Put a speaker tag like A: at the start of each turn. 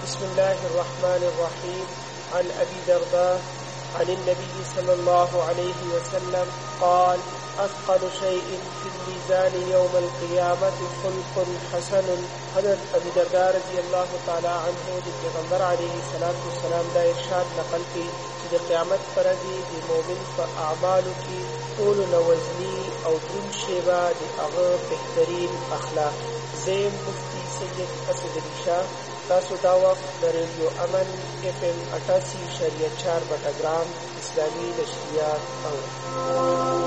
A: بسم الله الرحمن الرحيم. عن أبي درداء عن النبي صلى الله عليه وسلم قال: أثقل شيء في الميزان يوم القيامة خلق حسن. حضرت ابی درداء رضی اللہ تعالی عنہ د پیغمبر علیه السلام دا ارشاد نقل کی چې د قیامت پر ورځ د مؤمن په اعمالو کې ټولو نه وزني او دروند شی به د هغه بهترین اخلاق. زیم مفتی سید اسد علی شاه. تاسو دا وخت د ریډیو امن FM 88.4 بټګرام اسلامي نشریات اورئ.